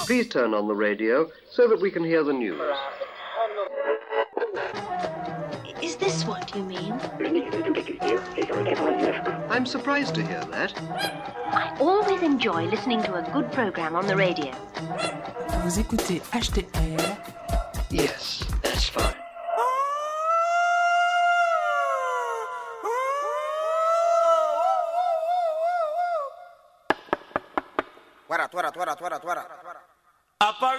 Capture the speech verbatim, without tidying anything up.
Please turn on the radio so that we can hear the news. Is this what you mean? I'm surprised to hear that. I always enjoy listening to a good program on the radio. Vous écoutez H T R. Yes, that's fine. Twara, twara, twara, twara, twara.